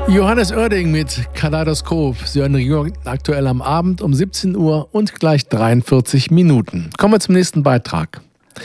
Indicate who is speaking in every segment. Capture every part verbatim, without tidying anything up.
Speaker 1: Johannes Oerding mit Kaleidoskop. Sie hören die Regierung aktuell am Abend um siebzehn Uhr und gleich dreiundvierzig Minuten. Kommen wir zum nächsten Beitrag.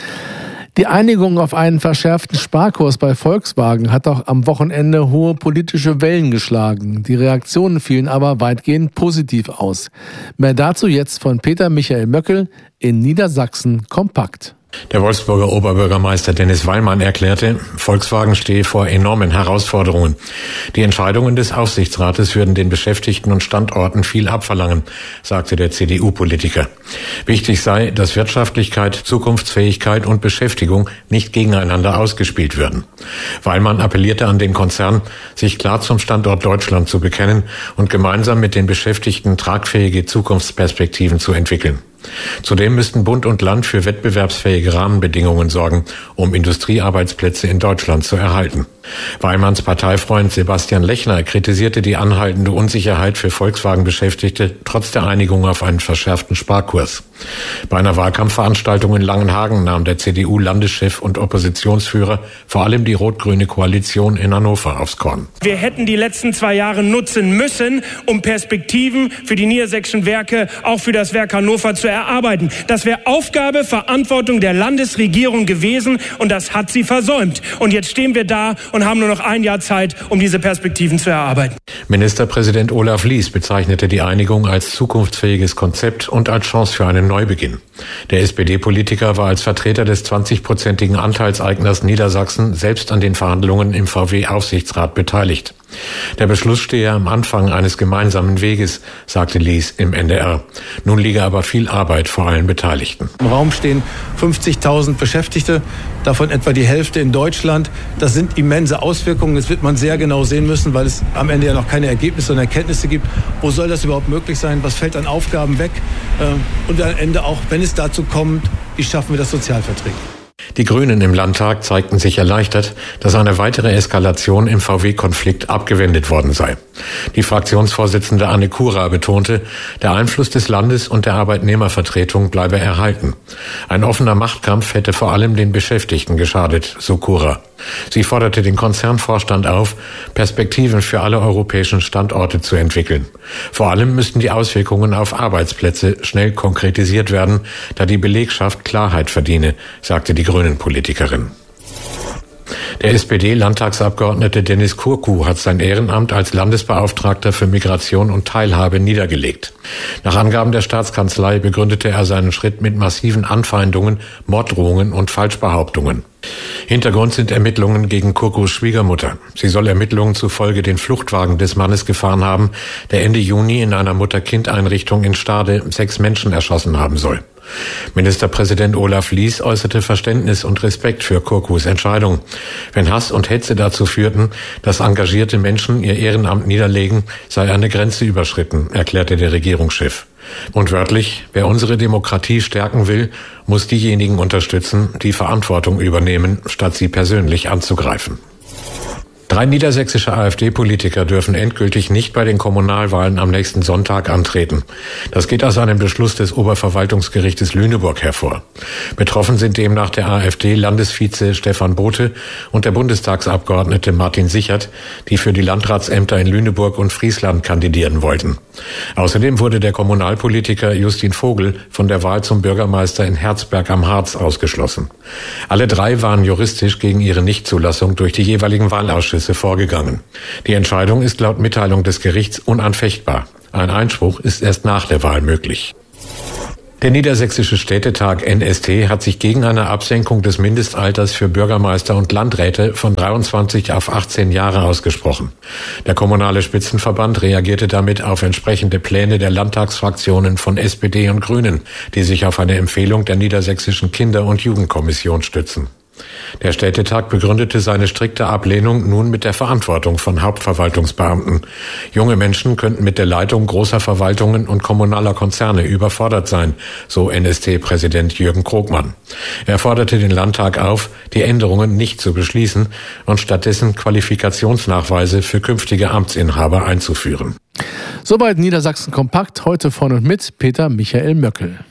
Speaker 1: Die Einigung auf einen verschärften Sparkurs bei Volkswagen hat auch am Wochenende hohe politische Wellen geschlagen. Die Reaktionen fielen aber weitgehend positiv aus. Mehr dazu jetzt von Peter Michael Möckel in Niedersachsen kompakt.
Speaker 2: Der Wolfsburger Oberbürgermeister Dennis Weilmann erklärte, Volkswagen stehe vor enormen Herausforderungen. Die Entscheidungen des Aufsichtsrates würden den Beschäftigten und Standorten viel abverlangen, sagte der C D U-Politiker. Wichtig sei, dass Wirtschaftlichkeit, Zukunftsfähigkeit und Beschäftigung nicht gegeneinander ausgespielt würden. Weilmann appellierte an den Konzern, sich klar zum Standort Deutschland zu bekennen und gemeinsam mit den Beschäftigten tragfähige Zukunftsperspektiven zu entwickeln. Zudem müssten Bund und Land für wettbewerbsfähige Rahmenbedingungen sorgen, um Industriearbeitsplätze in Deutschland zu erhalten. Weilmanns Parteifreund Sebastian Lechner kritisierte die anhaltende Unsicherheit für Volkswagen-Beschäftigte trotz der Einigung auf einen verschärften Sparkurs. Bei einer Wahlkampfveranstaltung in Langenhagen nahm der C D U-Landeschef und Oppositionsführer vor allem die rot-grüne Koalition in Hannover aufs Korn.
Speaker 3: Wir hätten die letzten zwei Jahre nutzen müssen, um Perspektiven für die niedersächsischen Werke, auch für das Werk Hannover, zu erarbeiten. Das wäre Aufgabe, Verantwortung der Landesregierung gewesen und das hat sie versäumt. Und jetzt stehen wir da und haben nur noch ein Jahr Zeit, um diese Perspektiven zu erarbeiten.
Speaker 2: Ministerpräsident Olaf Lies bezeichnete die Einigung als zukunftsfähiges Konzept und als Chance für einen Neubeginn. Der S P D-Politiker war als Vertreter des zwanzigprozentigen Anteilseigners Niedersachsen selbst an den Verhandlungen im V W-Aufsichtsrat beteiligt. Der Beschluss stehe am Anfang eines gemeinsamen Weges, sagte Lies im N D R. Nun liege aber viel Arbeit vor allen Beteiligten.
Speaker 4: Im Raum stehen fünfzigtausend Beschäftigte, davon etwa die Hälfte in Deutschland. Das sind immense Auswirkungen. Das wird man sehr genau sehen müssen, weil es am Ende ja noch keine Ergebnisse und Erkenntnisse gibt. Wo soll das überhaupt möglich sein? Was fällt an Aufgaben weg? Und am Ende auch, wenn es dazu kommt, wie schaffen wir das sozialverträglich?
Speaker 2: Die Grünen im Landtag zeigten sich erleichtert, dass eine weitere Eskalation im V W-Konflikt abgewendet worden sei. Die Fraktionsvorsitzende Anne Kura betonte, der Einfluss des Landes und der Arbeitnehmervertretung bleibe erhalten. Ein offener Machtkampf hätte vor allem den Beschäftigten geschadet, so Kura. Sie forderte den Konzernvorstand auf, Perspektiven für alle europäischen Standorte zu entwickeln. Vor allem müssten die Auswirkungen auf Arbeitsplätze schnell konkretisiert werden, da die Belegschaft Klarheit verdiene, sagte die Grünen-Politikerin. Der S P D-Landtagsabgeordnete Dennis Kurkuh hat sein Ehrenamt als Landesbeauftragter für Migration und Teilhabe niedergelegt. Nach Angaben der Staatskanzlei begründete er seinen Schritt mit massiven Anfeindungen, Morddrohungen und Falschbehauptungen. Hintergrund sind Ermittlungen gegen Kurkuhs Schwiegermutter. Sie soll Ermittlungen zufolge den Fluchtwagen des Mannes gefahren haben, der Ende Juni in einer Mutter-Kind-Einrichtung in Stade sechs Menschen erschossen haben soll. Ministerpräsident Olaf Lies äußerte Verständnis und Respekt für Kurkuhs Entscheidung. Wenn Hass und Hetze dazu führten, dass engagierte Menschen ihr Ehrenamt niederlegen, sei eine Grenze überschritten, erklärte der Regierungschef. Und wörtlich, wer unsere Demokratie stärken will, muss diejenigen unterstützen, die Verantwortung übernehmen, statt sie persönlich anzugreifen. Drei niedersächsische AfD-Politiker dürfen endgültig nicht bei den Kommunalwahlen am nächsten Sonntag antreten. Das geht aus einem Beschluss des Oberverwaltungsgerichtes Lüneburg hervor. Betroffen sind demnach der AfD-Landesvize Stefan Bothe und der Bundestagsabgeordnete Martin Sichert, die für die Landratsämter in Lüneburg und Friesland kandidieren wollten. Außerdem wurde der Kommunalpolitiker Justin Vogel von der Wahl zum Bürgermeister in Herzberg am Harz ausgeschlossen. Alle drei waren juristisch gegen ihre Nichtzulassung durch die jeweiligen Wahlausschüsse vorgegangen. Die Entscheidung ist laut Mitteilung des Gerichts unanfechtbar. Ein Einspruch ist erst nach der Wahl möglich. Der Niedersächsische Städtetag N S T hat sich gegen eine Absenkung des Mindestalters für Bürgermeister und Landräte von dreiundzwanzig auf achtzehn Jahre ausgesprochen. Der Kommunale Spitzenverband reagierte damit auf entsprechende Pläne der Landtagsfraktionen von S P D und Grünen, die sich auf eine Empfehlung der Niedersächsischen Kinder- und Jugendkommission stützen. Der Städtetag begründete seine strikte Ablehnung nun mit der Verantwortung von Hauptverwaltungsbeamten. Junge Menschen könnten mit der Leitung großer Verwaltungen und kommunaler Konzerne überfordert sein, so N S T-Präsident Jürgen Krogmann. Er forderte den Landtag auf, die Änderungen nicht zu beschließen und stattdessen Qualifikationsnachweise für künftige Amtsinhaber einzuführen.
Speaker 1: Soweit Niedersachsen kompakt, heute von und mit Peter Michael Möckel.